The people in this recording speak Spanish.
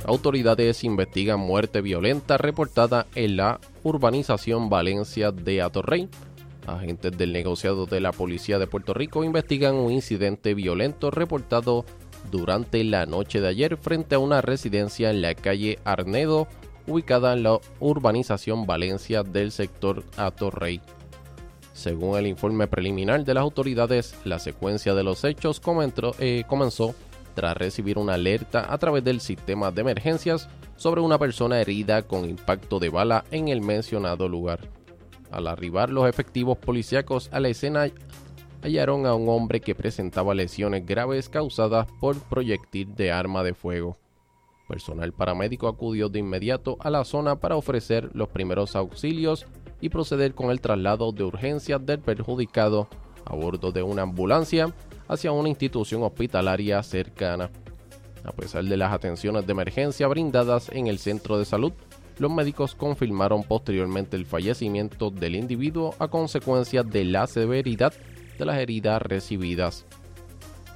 Autoridades investigan muerte violenta reportada en la urbanización Valencia de Atorrey. Agentes del negociado de la Policía de Puerto Rico investigan un incidente violento reportado durante la noche de ayer frente a una residencia en la calle Arnedo, ubicada en la urbanización Valencia del sector Atorrey. Según el informe preliminar de las autoridades, la secuencia de los hechos comenzó tras recibir una alerta a través del sistema de emergencias sobre una persona herida con impacto de bala en el mencionado lugar. Al arribar los efectivos policíacos a la escena, hallaron a un hombre que presentaba lesiones graves causadas por proyectil de arma de fuego. Personal paramédico acudió de inmediato a la zona para ofrecer los primeros auxilios y proceder con el traslado de urgencias del perjudicado a bordo de una ambulancia hacia una institución hospitalaria cercana. A pesar de las atenciones de emergencia brindadas en el centro de salud, los médicos confirmaron posteriormente el fallecimiento del individuo a consecuencia de la severidad de las heridas recibidas.